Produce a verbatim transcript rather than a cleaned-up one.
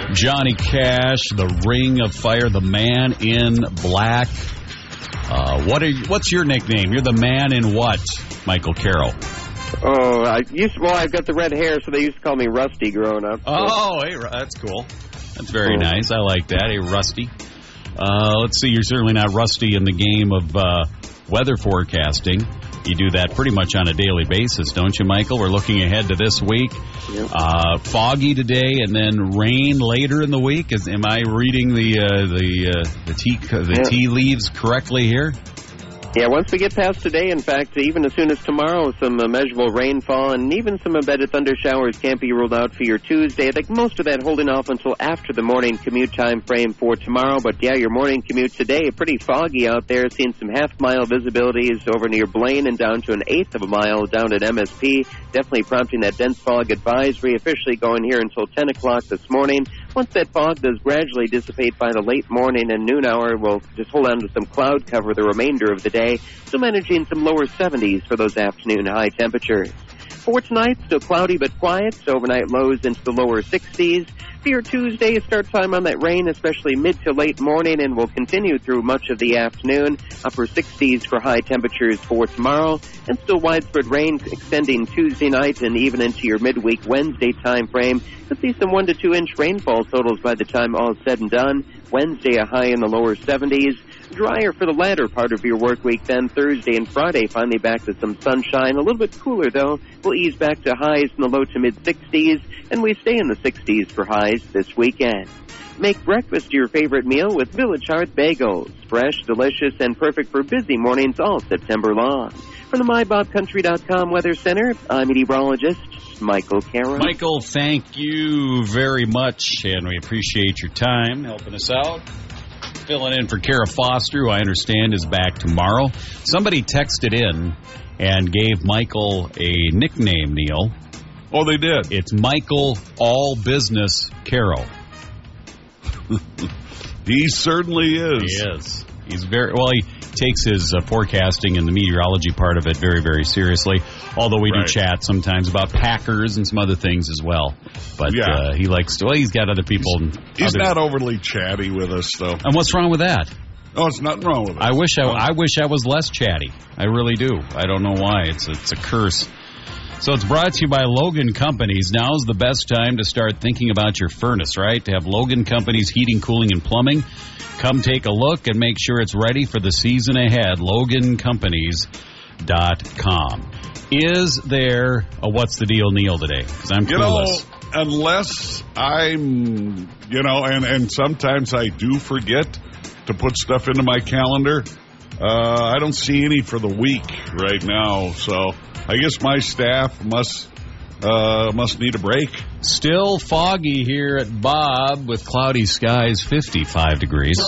Johnny Cash, The Ring of Fire, the Man in Black. Uh, what are you, what's your nickname? You're the Man in what, Michael Carroll? Oh, I used to, well, I've got the red hair, so they used to call me Rusty growing up. So. Oh, hey, that's cool. That's very cool. Nice. I like that. Hey, Rusty. Uh, let's see. You're certainly not rusty in the game of uh, weather forecasting. You do that pretty much on a daily basis, don't you, Michael? We're looking ahead to this week. Yep. Uh, foggy today, and then rain later in the week. Is, am I reading the uh, the uh, the tea the yeah. tea leaves correctly here? Yeah, once we get past today, in fact, even as soon as tomorrow, some uh, measurable rainfall and even some embedded thunder showers can't be ruled out for your Tuesday. I think most of that holding off until after the morning commute time frame for tomorrow. But, yeah, your morning commute today, pretty foggy out there. Seeing some half-mile visibilities over near Blaine and down to an eighth of a mile down at M S P. Definitely prompting that dense fog advisory, officially going here until ten o'clock this morning. Once that fog does gradually dissipate by the late morning and noon hour, we'll just hold on to some cloud cover the remainder of the day. Still managing some lower seventies for those afternoon high temperatures. For tonight, still cloudy but quiet, so overnight lows into the lower sixties. For your Tuesday, start time on that rain, especially mid to late morning, and will continue through much of the afternoon. Upper sixties for high temperatures for tomorrow, and still widespread rain extending Tuesday night and even into your midweek Wednesday time frame. Could see some one to two inch rainfall totals by the time all is said and done. Wednesday, a high in the lower seventies. Drier for the latter part of your work week then. Thursday and Friday finally back to some sunshine. A little bit cooler, though. We'll ease back to highs in the low to mid-sixties, and we stay in the sixties for highs this weekend. Make breakfast your favorite meal with Village Heart Bagels. Fresh, delicious, and perfect for busy mornings all September long. From the my bob country dot com Weather Center, I'm meteorologist Michael Carroll. Michael, thank you very much, and we appreciate your time helping us out. Filling in for Kara Foster, who I understand is back tomorrow. Somebody texted in and gave Michael a nickname, Neil. Oh, they did? It's Michael All Business Carroll. He certainly is. He is. He's very, well, he takes his uh, forecasting and the meteorology part of it very, very seriously. Although we right. do chat sometimes about Packers and some other things as well. But yeah. uh, he likes to, well, he's got other people. He's, he's not overly chatty with us, though. And what's wrong with that? Oh, it's nothing wrong with it. I wish I, I wish I was less chatty. I really do. I don't know why. It's a, it's a curse. So it's brought to you by Logan Companies. Now's the best time to start thinking about your furnace, right? To have Logan Companies heating, cooling, and plumbing. Come take a look and make sure it's ready for the season ahead. Logan Companies dot com. Is there a What's the Deal, Neil, today? Because I'm clueless. You know, unless I'm, you know, and, and sometimes I do forget to put stuff into my calendar. Uh, I don't see any for the week right now, so I guess my staff must uh, must need a break. Still foggy here at Bob with cloudy skies, fifty-five degrees.